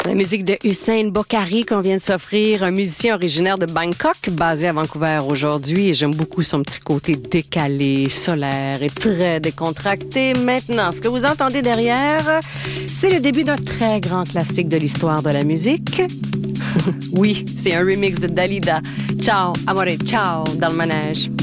La musique de Hussein Bokkari qu'on vient de s'offrir, un musicien originaire de Bangkok, basé à Vancouver aujourd'hui. Et j'aime beaucoup son petit côté décalé, solaire et très décontracté. Maintenant, ce que vous entendez derrière, c'est le début d'un très grand classique de l'histoire de la musique. Oui, c'est un remix de Dalida. Ciao, amore, ciao, dans le manège.